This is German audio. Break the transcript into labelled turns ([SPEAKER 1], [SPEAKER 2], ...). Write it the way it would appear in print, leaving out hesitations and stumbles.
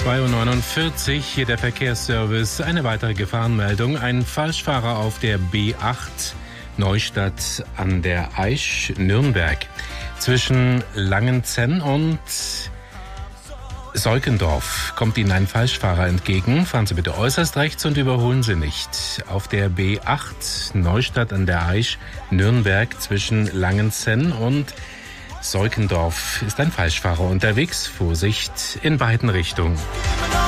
[SPEAKER 1] 2:49 Uhr, hier der Verkehrsservice. Eine weitere Gefahrenmeldung. Ein Falschfahrer auf der B8 Neustadt an der Aisch, Nürnberg. Zwischen Langenzenn und Seukendorf kommt Ihnen ein Falschfahrer entgegen. Fahren Sie bitte äußerst rechts und überholen Sie nicht. Auf der B8 Neustadt an der Aisch, Nürnberg zwischen Langenzenn und Seukendorf ist ein Falschfahrer unterwegs. Vorsicht in beiden Richtungen.